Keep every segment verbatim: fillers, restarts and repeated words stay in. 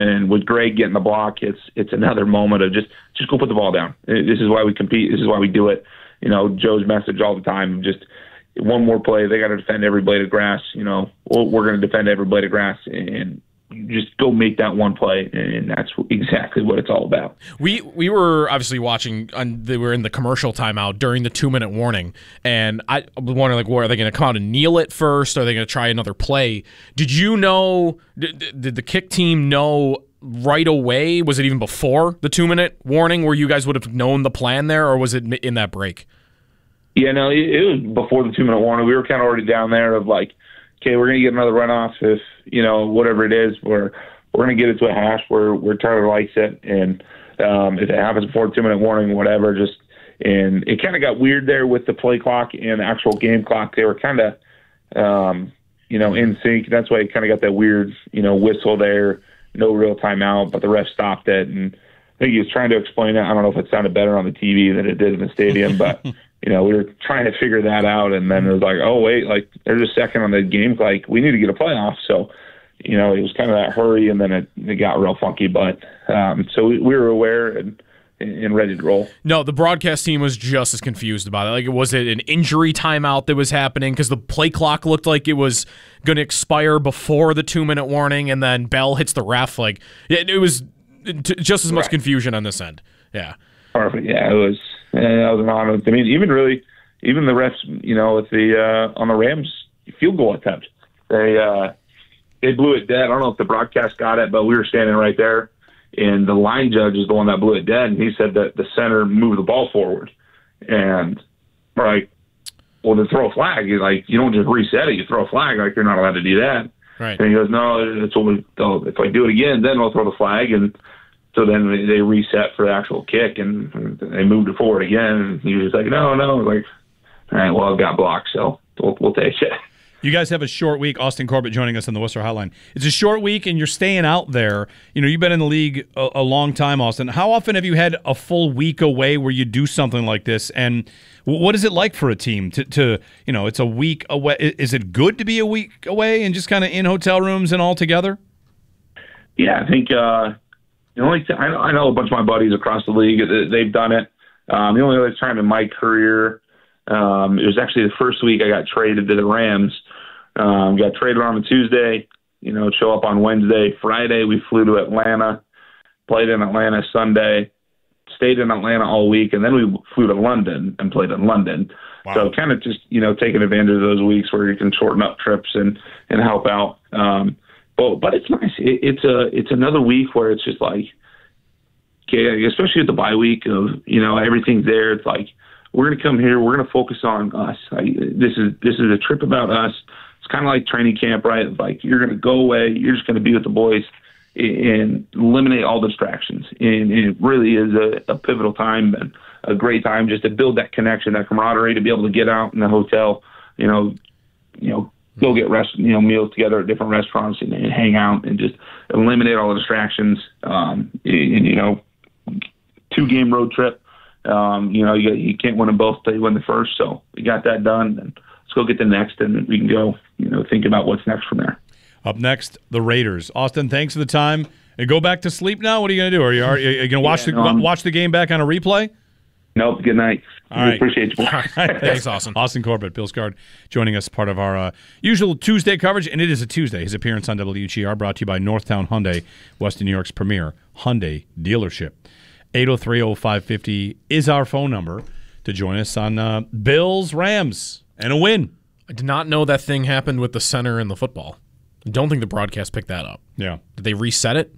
And with Greg getting the block, it's it's another moment of just just go put the ball down. This is why we compete. This is why we do it. You know, Joe's message all the time, just one more play. They got to defend every blade of grass. You know, we're going to defend every blade of grass, and just go make that one play, and that's exactly what it's all about. We we were obviously watching, on, they were in the commercial timeout during the two-minute warning, and I was wondering, like, what, are they going to come out and kneel it first? Or are they going to try another play? Did you know, did, did the kick team know right away? Was it even before the two-minute warning where you guys would have known the plan there, or was it in that break? Yeah, no, it, it was before the two-minute warning. We were kind of already down there of like, okay, we're going to get another runoff if, you know, whatever it is, we're, we're going to get it to a hash where, where Tyler likes it. And um, if it happens before the two-minute warning, whatever, just – and it kind of got weird there with the play clock and the actual game clock. They were kind of, um, you know, in sync. That's why it kind of got that weird, you know, whistle there, no real timeout, but the ref stopped it. And I think he was trying to explain it. I don't know if it sounded better on the T V than it did in the stadium, but – you know, we were trying to figure that out, and then it was like, oh, wait, like, there's a second on the game, like, we need to get a playoff. So, you know, it was kind of that hurry, and then it, it got real funky. But um, so we, we were aware and, and ready to roll. No, the broadcast team was just as confused about it. Like, was it an injury timeout that was happening? Because the play clock looked like it was going to expire before the two-minute warning, and then Bell hits the ref. Like, it, it was t- just as much right. confusion on this end. Yeah. Perfect. Yeah, it was. And that was an honor. I mean, even really, even the refs, you know, with the uh, on the Rams field goal attempt, they uh, they blew it dead. I don't know if the broadcast got it, but we were standing right there, and the line judge is the one that blew it dead, and he said that the center moved the ball forward, and we're like, well, to throw a flag, you're like, you don't just reset it, you throw a flag, like you're not allowed to do that. Right. And he goes, no, it's only if I do it again, then I'll throw the flag. And so then they reset for the actual kick, and they moved it forward again. And he was like, no, no. Like, all right, well, I've got blocked, so we'll, we'll take it. You guys have a short week. Austin Corbett joining us on the Worcester Hotline. It's a short week, and you're staying out there. You know, you've been in the league a, a long time, Austin. How often have you had a full week away where you do something like this? And what is it like for a team to, to you know, it's a week away? Is it good to be a week away and just kind of in hotel rooms and all together? Yeah, I think uh, the only th- I, know, I know a bunch of my buddies across the league, they've done it. Um, the only other time in my career, um, it was actually the first week I got traded to the Rams. Um, got traded on a Tuesday, you know, show up on Wednesday. Friday, we flew to Atlanta, played in Atlanta Sunday, stayed in Atlanta all week, and then we flew to London and played in London. Wow. So kind of just, you know, taking advantage of those weeks where you can shorten up trips and, and help out. Um, but, but it's nice. It, it's a, it's another week where it's just like, okay, especially at the bye week of, you know, everything's there. It's like, we're going to come here. We're going to focus on us. Like, this is, this is a trip about us. It's kind of like training camp, right? Like, you're going to go away. You're just going to be with the boys and eliminate all distractions. And, and it really is a, a pivotal time and a great time just to build that connection, that camaraderie, to be able to get out in the hotel, you know, you know, go get rest, you know, meals together at different restaurants and, and hang out and just eliminate all the distractions. Um, and, you know, two game road trip. Um, you know, you, you can't win them both till you win the first. So we got that done, and let's go get the next, and we can go, you know, think about what's next from there. Up next, the Raiders. Austin, thanks for the time. And go back to sleep now? What are you going to do? Are you, are you going to watch yeah, the no, watch the game back on a replay? Nope. Good night. All right. Appreciate you. All right. Thanks, Austin. Austin Corbett, Bill Scard, joining us, part of our uh, usual Tuesday coverage, and it is a Tuesday. His appearance on W G R brought to you by Northtown Hyundai, Western New York's premier Hyundai dealership. eight oh three oh five five oh is our phone number to join us on uh, Bills Rams and a win. I did not know that thing happened with the center and the football. I don't think the broadcast picked that up. Yeah. Did they reset it?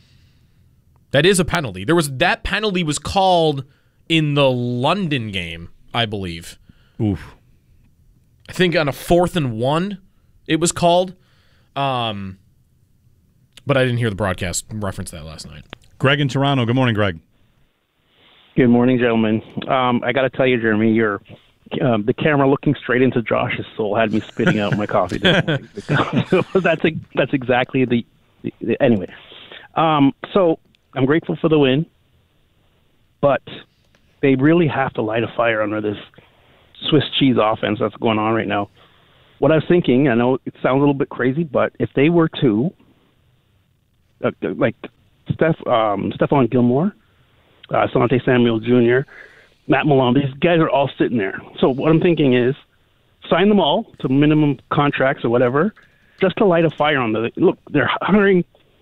That is a penalty. There was that penalty was called in the London game, I believe. Oof. I think on a fourth and one it was called. Um, but I didn't hear the broadcast reference that last night. Greg in Toronto. Good morning, Greg. Good morning, gentlemen. Um, I got to tell you, Jeremy, you're um, the camera looking straight into Josh's soul had me spitting out my coffee this morning. that's a, that's exactly the, the, the anyway. Um, so I'm grateful for the win, but they really have to light a fire under this Swiss cheese offense that's going on right now. What I was thinking, I know it sounds a little bit crazy, but if they were to uh, like Steph, um, Stephon Gilmore, uh, Asante Samuel Junior, Matt Malone. These guys are all sitting there. So what I'm thinking is sign them all to minimum contracts or whatever, just to light a fire on the look. They're hiring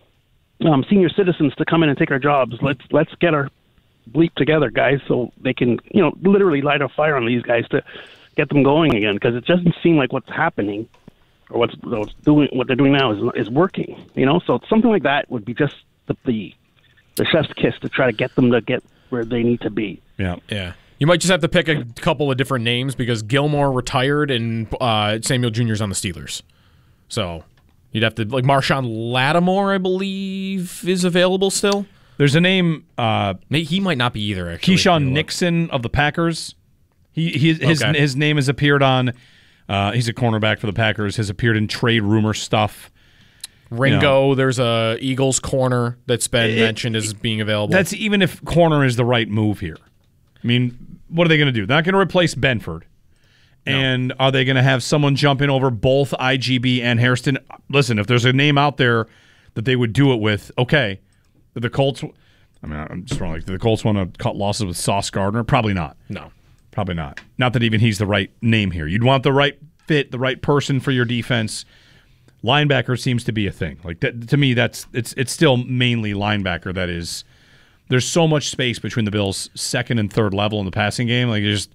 um, senior citizens to come in and take our jobs. Let's let's get our bleep together, guys, so they can, you know, literally light a fire on these guys to get them going again. Because it doesn't seem like what's happening or what's, what's doing what they're doing now is is working. You know, so something like that would be just the the, the chef's kiss to try to get them to get where they need to be. Yeah, yeah. You might just have to pick a couple of different names because Gilmore retired and uh, Samuel Junior's on the Steelers. So you'd have to, like, Marshawn Lattimore, I believe, is available still. There's a name. Uh, he might not be either, actually. Keyshawn Nixon of the Packers. He, he his Okay. his name has appeared on. Uh, he's a cornerback for the Packers. Has appeared in trade rumor stuff. Ringo, You know. there's a Eagles corner that's been It- mentioned as being available. That's even if corner is the right move here. I mean, what are they going to do? They're not going to replace Benford. And are they going to have someone jump in over both I G B and Hairston? Listen, if there's a name out there that they would do it with, okay. Did the Colts, I mean, I'm just wrong. Like, did the Colts want to cut losses with Sauce Gardner? Probably not. no. Probably not. Not that even he's the right name here. You'd want the right fit, the right person for your defense. Linebacker seems to be a thing. Like that, to me, that's it's it's still mainly linebacker. That is, there's so much space between the Bills' second and third level in the passing game. Like, just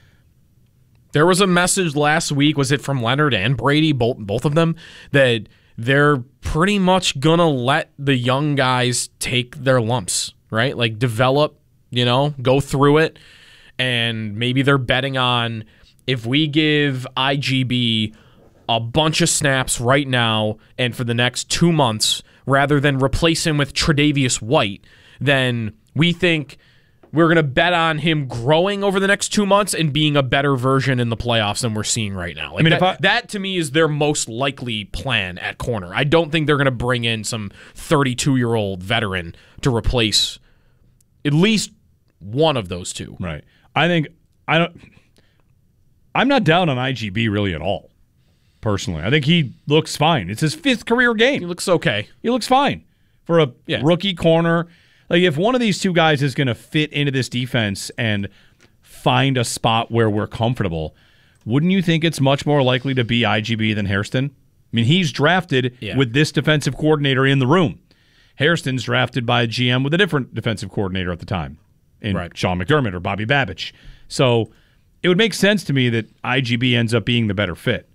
There was a message last week, was it from Leonard and Brady, both both of them, that they're pretty much going to let the young guys take their lumps, right? Like, develop, you know, go through it, and maybe they're betting on if we give I G B a bunch of snaps right now and for the next two months, rather than replace him with Tre'Davious White, then we think we're going to bet on him growing over the next two months and being a better version in the playoffs than we're seeing right now. Like, I mean, that, if I- that to me is their most likely plan at corner. I don't think they're going to bring in some thirty-two-year-old veteran to replace at least one of those two. right. I think I don't. I'm not down on I G B really at all. Personally, I think he looks fine. It's his fifth career game. He looks okay. He looks fine for a Yeah. rookie corner. Like, if one of these two guys is going to fit into this defense and find a spot where we're comfortable, wouldn't you think it's much more likely to be I G B than Hairston? I mean, he's drafted Yeah. with this defensive coordinator in the room. Hairston's drafted by a G M with a different defensive coordinator at the time, in Right. Sean McDermott or Bobby Babich. So it would make sense to me that I G B ends up being the better fit.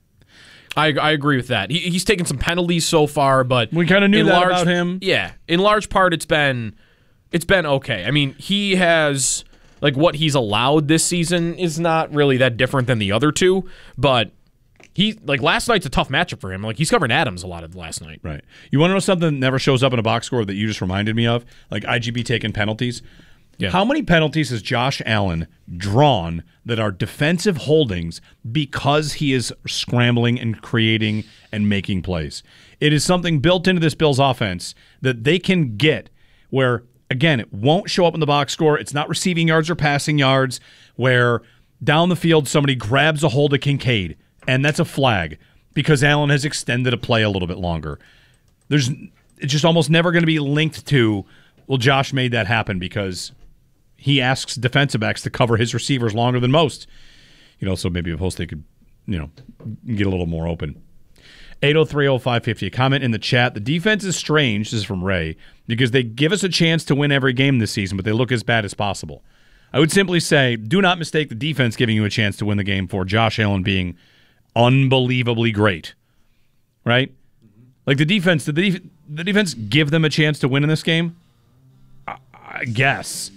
I, I agree with that. He, he's taken some penalties so far, but We kinda knew in that large, about him. Yeah, in large part, it's been it's been okay. I mean, he has like what he's allowed this season is not really that different than the other two, but he like last night's a tough matchup for him. Like he's covering Adams a lot of last night. Right. You want to know something that never shows up in a box score that you just reminded me of? Like I G B taking penalties. Yeah. How many penalties has Josh Allen drawn that are defensive holdings because he is scrambling and creating and making plays? It is something built into this Bills offense that they can get where, again, it won't show up in the box score. It's not receiving yards or passing yards, where down the field somebody grabs a hold of Kincaid, and that's a flag because Allen has extended a play a little bit longer. There's it's just almost never going to be linked to, well, Josh made that happen because he asks defensive backs to cover his receivers longer than most. You know, so maybe if host they could, you know, get a little more open. eight oh three oh five fifty. A comment in the chat. The defense is strange, this is from Ray, because they give us a chance to win every game this season, but they look as bad as possible. I would simply say, do not mistake the defense giving you a chance to win the game for Josh Allen being unbelievably great. Right? Like the defense, did the, def- the defense give them a chance to win in this game? I, I guess.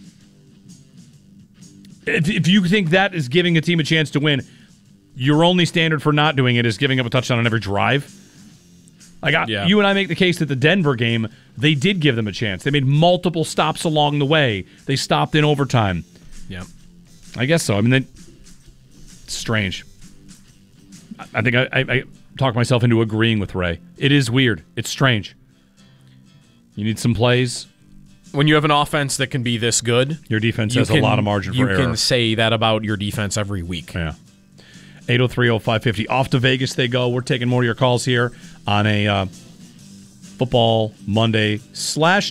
If, if you think that is giving a team a chance to win, your only standard for not doing it is giving up a touchdown on every drive. Like I, Yeah. you and I make the case that the Denver game, they did give them a chance. They made multiple stops along the way. They stopped in overtime. Yeah. I guess so. I mean, they, it's strange. I, I think I, I, I talked myself into agreeing with Ray. It is weird. It's strange. You need some plays. When you have an offense that can be this good, Your defense you has can, a lot of margin for you error. can say that about your defense every week. Yeah. eight oh three oh five fifty. Off to Vegas they go. We're taking more of your calls here on a uh, Football Monday slash